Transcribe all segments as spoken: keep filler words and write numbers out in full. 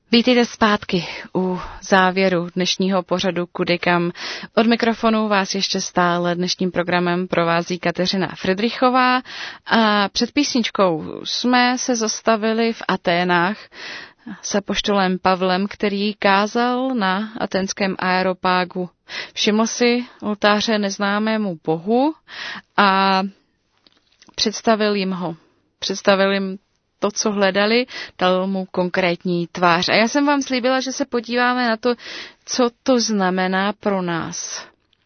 Vítejte zpátky u závěru dnešního pořadu Kudy kam. Od mikrofonu vás ještě stále dnešním programem provází Kateřina Fridrichová a před písničkou jsme se zastavili v Aténách s apoštolem Pavlem, který kázal na aténském aeropágu. Všiml si oltáře neznámému bohu a představil jim ho. Představil jim to, co hledali, dal mu konkrétní tvář. A já jsem vám slíbila, že se podíváme na to, co to znamená pro nás.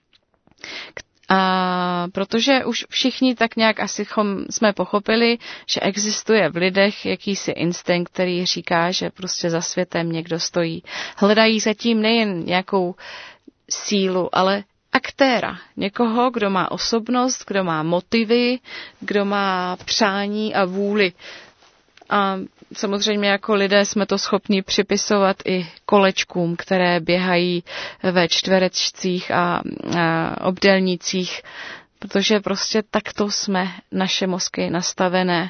A protože už všichni tak nějak asi jsme pochopili, že existuje v lidech jakýsi instinkt, který říká, že prostě za světem někdo stojí. Hledají zatím nejen nějakou sílu, ale aktéra. Někoho, kdo má osobnost, kdo má motivy, kdo má přání a vůli. A samozřejmě jako lidé jsme to schopni připisovat i kolečkům, které běhají ve čtverečcích a, a obdélnících, protože prostě takto jsme naše mozky nastavené.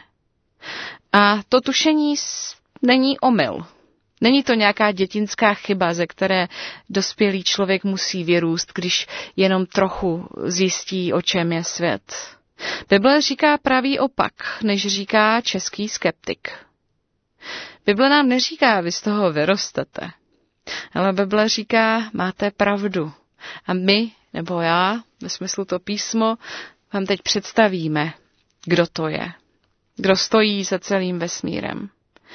A to tušení není omyl. Není to nějaká dětinská chyba, ze které dospělý člověk musí vyrůst, když jenom trochu zjistí, o čem je svět. Bible říká pravý opak, než říká český skeptik. Bible nám neříká, vy z toho vyrostete, ale Bible říká, máte pravdu. A my, nebo já, ve smyslu to písmo, vám teď představíme, kdo to je. Kdo stojí za celým vesmírem.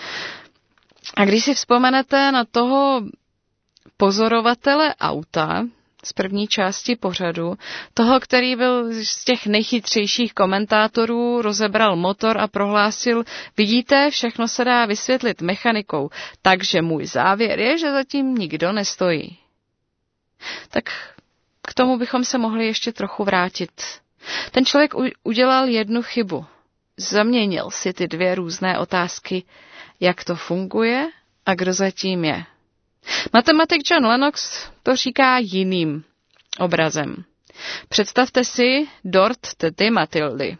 A když si vzpomenete na toho pozorovatele auta, z první části pořadu, toho, který byl z těch nejchytřejších komentátorů, rozebral motor a prohlásil, vidíte, všechno se dá vysvětlit mechanikou, takže můj závěr je, že zatím nikdo nestojí. Tak k tomu bychom se mohli ještě trochu vrátit. Ten člověk udělal jednu chybu. Zaměnil si ty dvě různé otázky, jak to funguje a kdo zatím je. Matematik John Lennox to říká jiným obrazem. Představte si dort tety Matildy.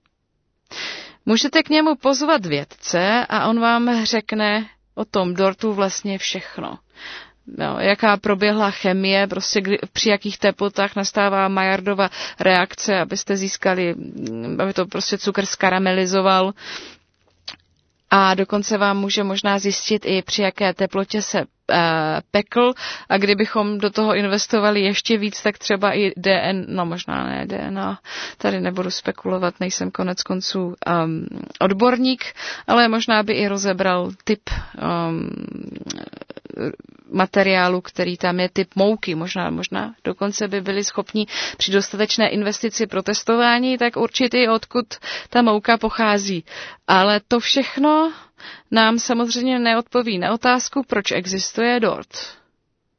Můžete k němu pozvat vědce a on vám řekne o tom dortu vlastně všechno. Jo, jaká proběhla chemie, prostě kdy, při jakých teplotách nastává Maillardova reakce, abyste získali, aby to prostě cukr skaramelizoval. A dokonce vám může možná zjistit i při jaké teplotě se e, pekl a kdybychom do toho investovali ještě víc, tak třeba i D N, no možná ne D N A, tady nebudu spekulovat, nejsem konec konců um, odborník, ale možná by i rozebral typ um, materiálu, který tam je, typ mouky, možná, možná dokonce by byli schopni při dostatečné investici pro testování, tak určitě i odkud ta mouka pochází. Ale to všechno nám samozřejmě neodpoví na otázku, proč existuje dort.